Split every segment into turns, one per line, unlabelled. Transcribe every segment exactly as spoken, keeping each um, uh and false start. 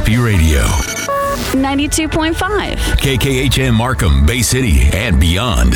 Happy Radio.
ninety-two point five.
K K H M Markham, Bay City, and beyond.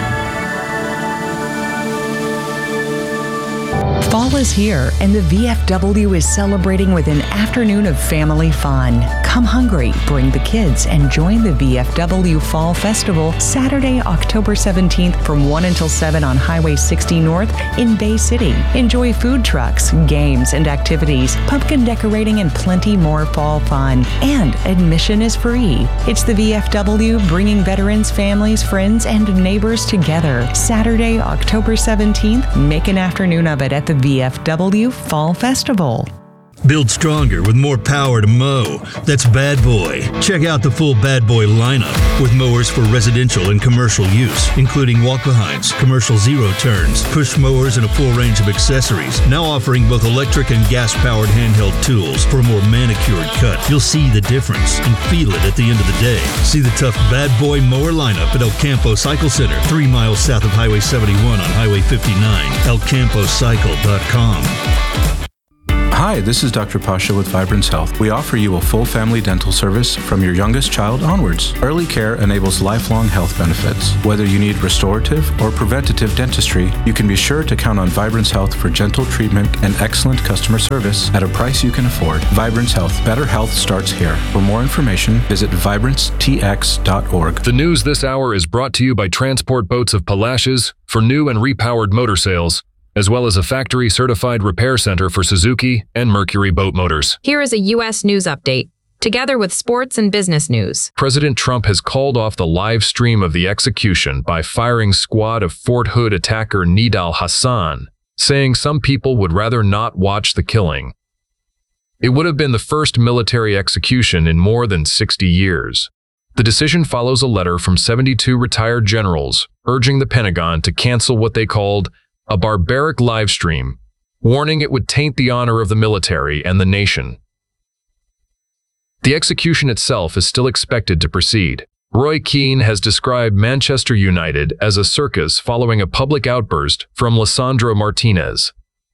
Fall is here, and the V F W is celebrating with an afternoon of family fun. Come hungry, bring the kids, and join the V F W Fall Festival Saturday, October seventeenth from one until seven on Highway sixty North in Bay City. Enjoy food trucks, games, and activities, pumpkin decorating, and plenty more fall fun. And admission is free. It's the V F W bringing veterans, families, friends, and neighbors together. Saturday, October seventeenth. Make an afternoon of it at the V F W Fall Festival.
Build stronger with more power to mow. That's Bad Boy. Check out the full Bad Boy lineup with mowers for residential and commercial use, including walk-behinds, commercial zero-turns, push mowers, and a full range of accessories. Now offering both electric and gas-powered handheld tools for a more manicured cut. You'll see the difference and feel it at the end of the day. See the tough Bad Boy mower lineup at El Campo Cycle Center, three miles south of Highway seventy-one on Highway fifty-nine. el campo cycle dot com.
Hi, this is Doctor Pasha with Vibrance Health. We offer you a full family dental service from your youngest child onwards. Early care enables lifelong health benefits. Whether you need restorative or preventative dentistry, you can be sure to count on Vibrance Health for gentle treatment and excellent customer service at a price you can afford. Vibrance Health. Better health starts here. For more information, visit vibrance t x dot org.
The news this hour is brought to you by Transport Boats of Palacios for new and repowered motor sales, as well as a factory-certified repair center for Suzuki and Mercury boat motors.
Here is a U S news update, together with sports and business news.
President Trump has called off the live stream of the execution by firing squad of Fort Hood attacker Nidal Hassan, saying some people would rather not watch the killing. It would have been the first military execution in more than sixty years. The decision follows a letter from seventy-two retired generals urging the Pentagon to cancel what they called a barbaric live stream, warning it would taint the honor of the military and the nation. The execution itself is still expected to proceed. Roy Keane has described Manchester United as a circus following a public outburst from Lisandro Martinez.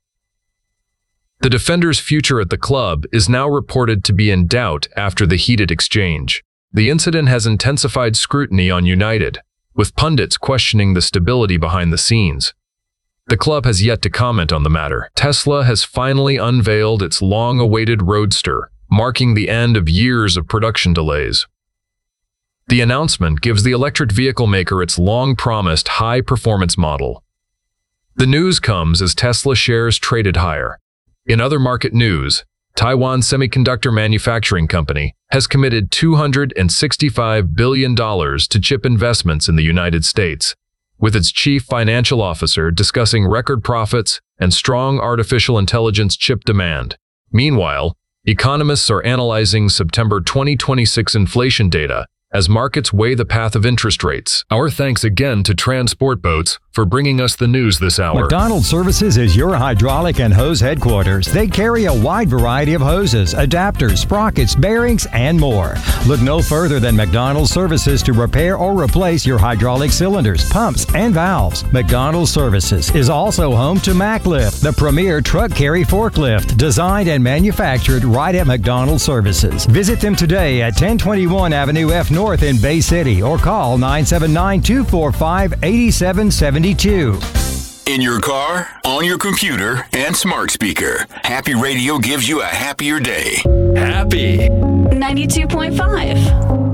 The defender's future at the club is now reported to be in doubt after the heated exchange. The incident has intensified scrutiny on United, with pundits questioning the stability behind the scenes. The club has yet to comment on the matter. Tesla has finally unveiled its long-awaited Roadster, marking the end of years of production delays. The announcement gives the electric vehicle maker its long-promised high-performance model. The news comes as Tesla shares traded higher. In other market news, Taiwan Semiconductor Manufacturing Company has committed two hundred sixty-five billion dollars to chip investments in the United States, with its chief financial officer discussing record profits and strong artificial intelligence chip demand. Meanwhile, economists are analyzing September twenty twenty-six inflation data as markets weigh the path of interest rates. Our thanks again to Transport Boats for bringing us the news this hour.
McDonald Services is your hydraulic and hose headquarters. They carry a wide variety of hoses, adapters, sprockets, bearings, and more. Look no further than McDonald Services to repair or replace your hydraulic cylinders, pumps, and valves. McDonald Services is also home to MacLift, the premier truck carry forklift, designed and manufactured right at McDonald Services. Visit them today at ten twenty-one Avenue F North in Bay City or call nine seven nine, two four five, eight seven seven two.
In your car, on your computer, and smart speaker, Happy Radio gives you a happier day.
Happy
ninety-two point five.